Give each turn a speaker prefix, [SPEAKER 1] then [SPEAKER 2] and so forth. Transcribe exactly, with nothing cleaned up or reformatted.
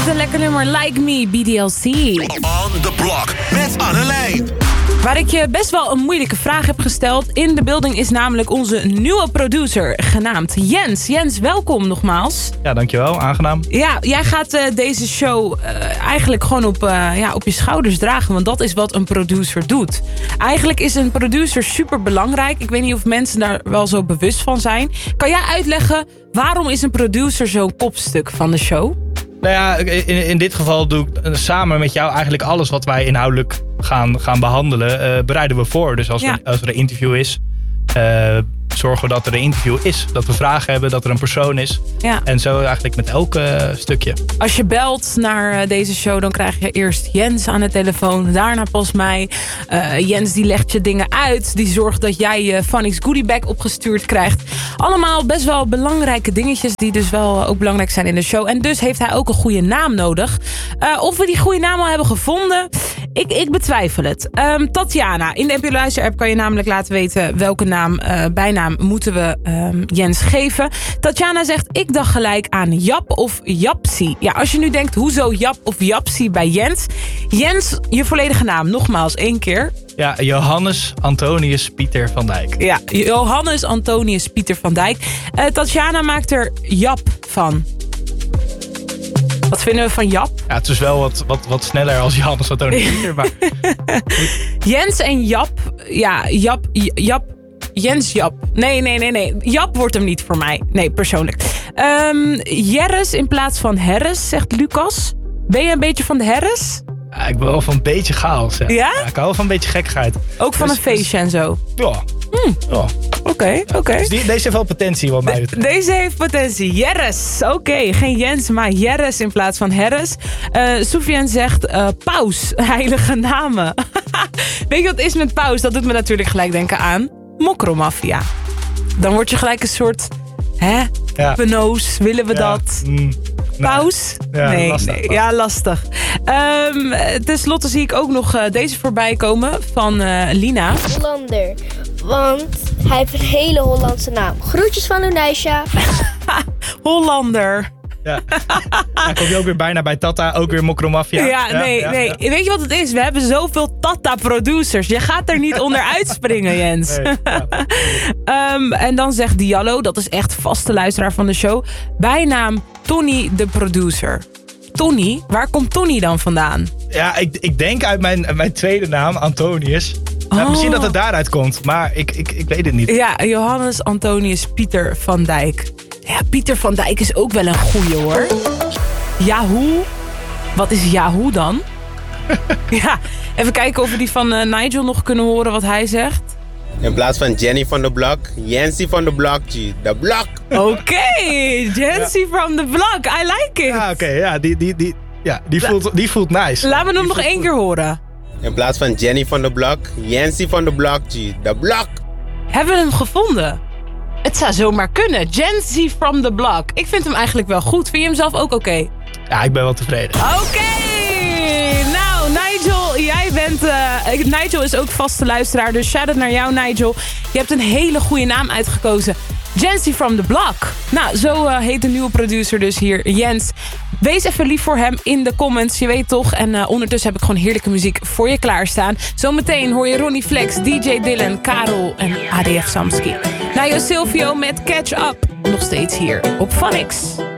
[SPEAKER 1] Een lekker nummer, Like Me, B D L C.
[SPEAKER 2] On the Block met Annelijn.
[SPEAKER 1] Waar ik je best wel een moeilijke vraag heb gesteld. In de building is namelijk onze nieuwe producer, genaamd Jens. Jens, welkom nogmaals.
[SPEAKER 3] Ja, dankjewel. Aangenaam.
[SPEAKER 1] Ja, jij gaat uh, deze show uh, eigenlijk gewoon op, uh, ja, op je schouders dragen. Want dat is wat een producer doet. Eigenlijk is een producer super belangrijk. Ik weet niet of mensen daar wel zo bewust van zijn. Kan jij uitleggen, waarom is een producer zo'n kopstuk van de show?
[SPEAKER 3] Nou ja, in, in dit geval doe ik samen met jou eigenlijk alles wat wij inhoudelijk gaan, gaan behandelen. Uh, bereiden we voor. Dus als,
[SPEAKER 1] ja.
[SPEAKER 3] er, als er een interview is, uh, zorgen we dat er een interview is. Dat we vragen hebben, dat er een persoon is.
[SPEAKER 1] Ja.
[SPEAKER 3] En zo eigenlijk met elk uh, stukje.
[SPEAKER 1] Als je belt naar deze show, dan krijg je eerst Jens aan de telefoon. Daarna pas mij. Uh, Jens die legt je dingen uit. Die zorgt dat jij je Phonics goodiebag opgestuurd krijgt. Allemaal best wel belangrijke dingetjes die dus wel ook belangrijk zijn in de show. En dus heeft hij ook een goede naam nodig. Uh, of we die goede naam al hebben gevonden, ik, ik betwijfel het. Um, Tatjana, in de N P O Luister app kan je namelijk laten weten welke naam, uh, bijnaam moeten we um, Jens geven. Tatjana zegt, ik dacht gelijk aan Jap of Japsie. Ja, als je nu denkt, hoezo Jap of Japsie bij Jens? Jens, je volledige naam, nogmaals, één keer.
[SPEAKER 3] Ja, Johannes Antonius Pieter van Dijk.
[SPEAKER 1] Ja, Johannes Antonius Pieter van Dijk. Uh, Tatjana maakt er Jap van. Wat vinden we van Jap?
[SPEAKER 3] Ja, het is wel wat, wat, wat sneller als Johannes Antonius Pieter. Maar...
[SPEAKER 1] Jens en Jap. Ja, Jap, Jap. Jens Jap. Nee, nee, nee, nee. Jap wordt hem niet voor mij. Nee, persoonlijk. Um, Jerres in plaats van Herres, zegt Lucas. Ben je een beetje van de Herres?
[SPEAKER 3] Ja, ik ben wel van een beetje chaos. Ja?
[SPEAKER 1] Ja?
[SPEAKER 3] Ja, ik hou wel van een beetje gekkigheid.
[SPEAKER 1] Ook van
[SPEAKER 3] dus,
[SPEAKER 1] een feestje
[SPEAKER 3] dus,
[SPEAKER 1] en zo?
[SPEAKER 3] Ja.
[SPEAKER 1] Hmm.
[SPEAKER 3] Ja.
[SPEAKER 1] Oké, okay, oké. Okay.
[SPEAKER 3] Dus die, deze heeft wel potentie wat mij betreft.
[SPEAKER 1] Deze heeft potentie. Jerres. Oké, okay. Geen Jens, maar Jerres in plaats van Herres. Uh, Soufiane zegt uh, paus. Heilige namen. Weet je wat het is met paus? Dat doet me natuurlijk gelijk denken aan Mokromafia. Dan word je gelijk een soort... Hè?
[SPEAKER 3] Ja.
[SPEAKER 1] Penoos. Willen we
[SPEAKER 3] ja.
[SPEAKER 1] dat?
[SPEAKER 3] Mm.
[SPEAKER 1] Paus?
[SPEAKER 3] Ja,
[SPEAKER 1] nee,
[SPEAKER 3] lastig,
[SPEAKER 1] nee. Ja, lastig. Um, ten slotte zie ik ook nog uh, deze voorbij komen van uh, Lina.
[SPEAKER 4] Hollander. Want hij heeft een hele Hollandse naam. Groetjes van Lunaisha.
[SPEAKER 1] Hollander.
[SPEAKER 3] Ja. Dan kom je ook weer bijna bij Tata, ook weer Mokromafia.
[SPEAKER 1] Ja,
[SPEAKER 3] ja,
[SPEAKER 1] nee,
[SPEAKER 3] ja,
[SPEAKER 1] nee.
[SPEAKER 3] Ja.
[SPEAKER 1] Weet je wat het is? We hebben zoveel Tata-producers. Je gaat er niet onder uitspringen, Jens.
[SPEAKER 3] Nee, ja.
[SPEAKER 1] um, en dan zegt Diallo, dat is echt vaste luisteraar van de show, bijnaam Tony de producer. Tony? Waar komt Tony dan vandaan?
[SPEAKER 3] Ja, ik, ik denk uit mijn, mijn tweede naam, Antonius.
[SPEAKER 1] Oh.
[SPEAKER 3] Nou, misschien dat het daaruit komt, maar ik, ik, ik weet het niet.
[SPEAKER 1] Ja, Johannes Antonius Pieter van Dijk. Ja, Pieter van Dijk is ook wel een goeie, hoor. Yahoo? Wat is Yahoo dan? Ja, even kijken of we die van uh, Nigel nog kunnen horen wat hij zegt.
[SPEAKER 5] In plaats van Jenny van de Blok, Jensie van de Blok, G. De Blok.
[SPEAKER 1] Oké, okay, Jensie ja. from the Block. I like it.
[SPEAKER 3] Ja, oké. Okay, ja, die, die, die, ja, die, voelt, die voelt nice.
[SPEAKER 1] Laten we hem
[SPEAKER 3] die
[SPEAKER 1] nog één keer horen.
[SPEAKER 5] In plaats van Jenny van de Blok, Jensie van de Blok, G. De Blok.
[SPEAKER 1] Hebben we hem gevonden? Het zou zomaar kunnen. Jensie from the Block. Ik vind hem eigenlijk wel goed. Vind je hem zelf ook oké? Okay?
[SPEAKER 3] Ja, ik ben wel tevreden.
[SPEAKER 1] Oké. Okay. Nou, Nigel, jij bent... Uh, Nigel is ook vaste luisteraar. Dus shout-out naar jou, Nigel. Je hebt een hele goede naam uitgekozen. Jensie from the Block. Nou, zo uh, heet de nieuwe producer dus hier, Jens. Wees even lief voor hem in de comments, je weet toch. En uh, ondertussen heb ik gewoon heerlijke muziek voor je klaarstaan. Zometeen hoor je Ronnie Flex, D J Dylan, Karel en A D F Samski. Nou, Silvio met Catch Up. Nog steeds hier op Phonics.